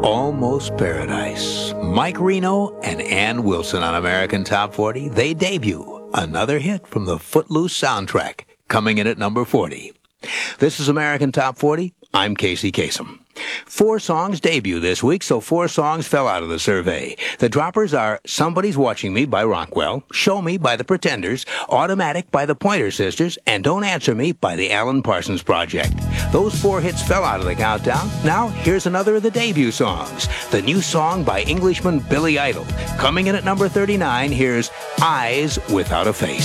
Almost Paradise. Mike Reno and Ann Wilson on American Top 40. They debut another hit from the Footloose soundtrack, coming in at number 40. This is American Top 40. I'm Casey Kasem. 4 songs debut this week, so 4 songs fell out of the survey. The droppers are Somebody's Watching Me by Rockwell, Show Me by the Pretenders, Automatic by the Pointer Sisters, and Don't Answer Me by the Alan Parsons Project. Those 4 hits fell out of the countdown. Now, here's another of the debut songs. The new song by Englishman Billy Idol. Coming in at number 39, here's Eyes Without a Face.